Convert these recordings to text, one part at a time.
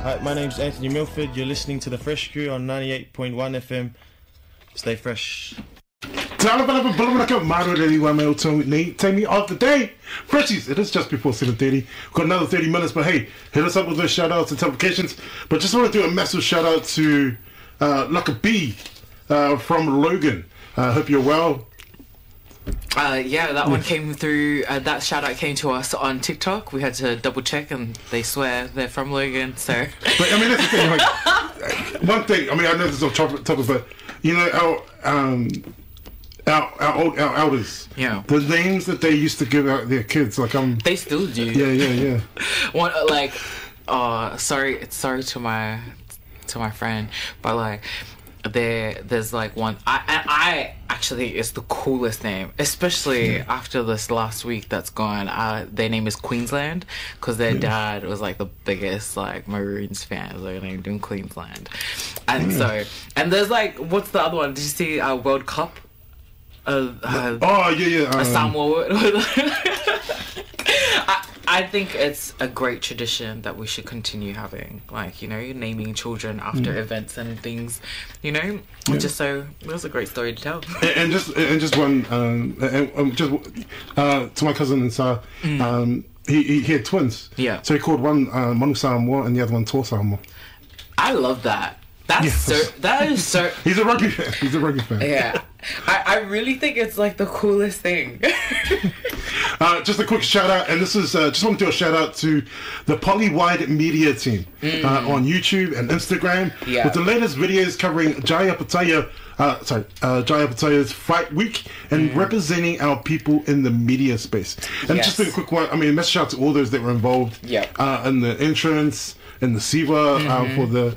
Hi, my name's Anthony Milford. You're listening to The Fresh Crew on 98.1 FM. Stay fresh. Take me off the day. Freshies, it is just before 7:30. We've got another 30 minutes, but hey, hit us up with those shout outs and supplications. But just want to do a massive shout out to Lucky B from Logan. Hope you're well. Yeah, that one came through. That shout out came to us on TikTok. We had to double check, and they swear they're from Logan. So, but I mean, that's the thing. Like, one thing. I mean, I know this is off topic, but you know, our elders. Yeah. The names that they used to give out their kids, like they still do. Yeah. One sorry to my friend, but like. There's like one I actually it's the coolest name, especially after this last week that's gone. Their name is Queensland because their dad was like the biggest like Maroons fan, so they named him Queensland. And so there's like, what's the other one? Did you see World Cup? Samoa. I think it's a great tradition that we should continue having, like, you know, naming children after events and things, you know. Just so it was a great story to tell. And just one to my cousin Insar, he had twins. Yeah. So he called one Manu Samoa and the other one Tor Samoa. I love that. That is so. He's a rugby fan. Yeah. I really think it's like the coolest thing. Just a quick shout out, and this is just want to do a shout out to the Polywide Media team on YouTube and Instagram with the latest videos covering Jaya Pataya's Fight Week and representing our people in the media space. And just a quick one, I mean, a message out to all those that were involved in the entrance and the SIVA for the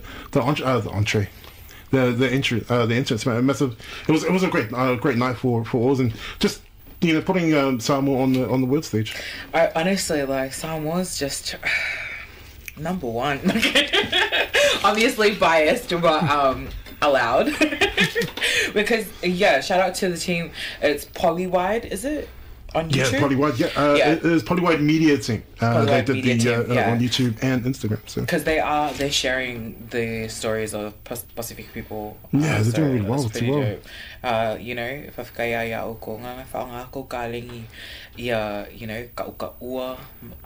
entrance, man. Massive. It was a great night for all, and just, you know, putting Samoa on the world stage. I honestly, like, Samoa's just number one. Obviously biased, but allowed. Because shout out to the team. It's Polywide, is it? On YouTube? Yeah, Polywide. It is Polywide Media team. They did on YouTube and Instagram. So because they're sharing the stories of Pacific people. Yeah, they're doing really well. Dope. You know, if I've got ko nga whaanga ko galing I you know ka ua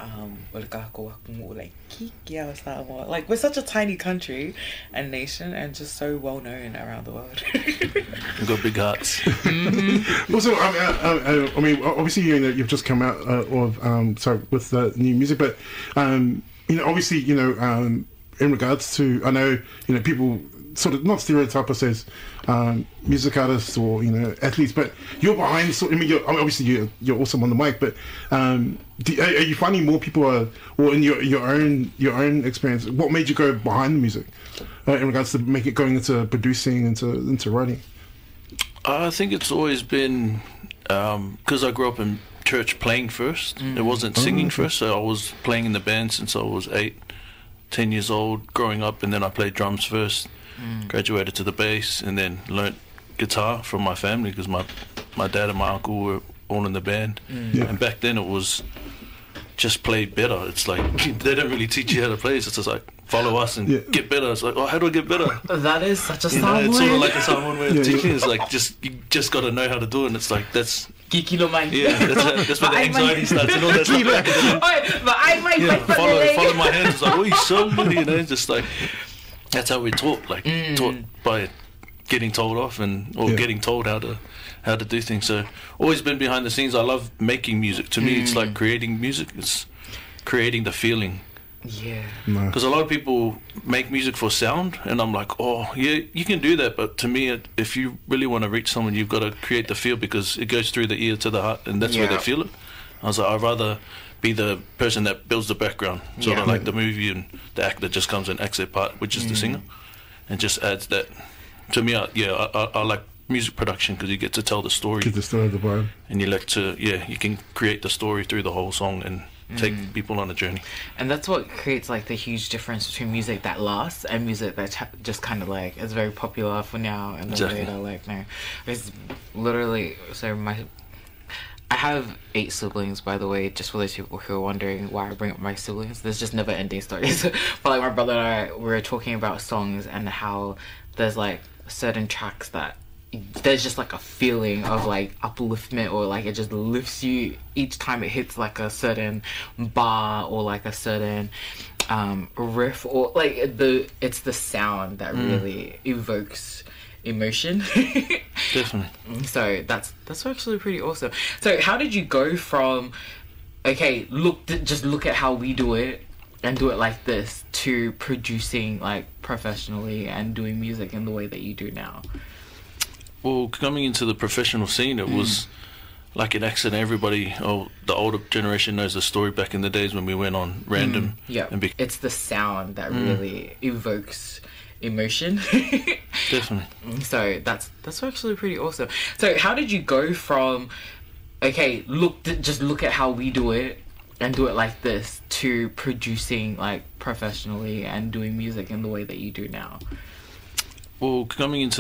ko like kikia Samoa. Like, we're such a tiny country and nation, and just so well known around the world. We've got big hearts. Also, I mean, obviously, you know, you've just come out with new music, but you know, obviously, you know, in regards to, I know, you know, people sort of not stereotype us as music artists or, you know, athletes, but you're behind. So I mean, obviously you're awesome on the mic, but are you finding more people are, or in your own experience, what made you go behind the music in regards to going into producing, into writing? I think it's always been because I grew up in church playing first. It wasn't singing first, so I was playing in the band since I was 8-10 years old growing up, and then I played drums first. Graduated to the bass, and then learnt guitar from my family because my dad and my uncle were all in the band. And back then it was just play better. It's like they don't really teach you how to play. It's just like follow us and get better. It's like, oh, how do I get better? That is such a Samoan. It's sort of like a Samoan way of teaching. It's like you just got to know how to do it. And it's like that's that's where the anxiety starts and all that stuff. Follow my hands. It's like, oh, you're so good, you know, just like. That's how we taught, taught by getting told off or getting told how to do things. So always been behind the scenes. I love making music. To me, it's like creating music. It's creating the feeling. Yeah. Because a lot of people make music for sound, and I'm like, oh yeah, you can do that. But to me, if you really want to reach someone, you've got to create the feel because it goes through the ear to the heart, and that's where they feel it. I was like, I'd rather be the person that builds the background, sort of like the movie, and the actor just comes and acts their part, which is the singer, and just adds that. To me, I like music production because you get to tell the story. Get the story of the vibe. And you like to, you can create the story through the whole song and take people on a journey. And that's what creates like the huge difference between music that lasts and music that just kind of like is very popular for now and the later, like, no. It's literally, so I have 8 siblings, by the way, just for those people who are wondering why I bring up my siblings. There's just never ending stories. But like my brother and I, we were talking about songs and how there's like certain tracks that there's just like a feeling of like upliftment, or like it just lifts you each time it hits like a certain bar or like a certain riff, or like it's the sound that really evokes emotion. Definitely. So that's actually pretty awesome. So how did you go from just look at how we do it and do it like this, to producing like professionally and doing music in the way that you do now? Well, coming into the professional scene, it was like an accident. Everybody, the older generation knows the story back in the days when we went on Random. Yeah, and it's the sound that really evokes emotion. Definitely. So that's actually pretty awesome. So how did you go from just look at how we do it and do it like this, to producing like professionally and doing music in the way that you do now? Well, coming into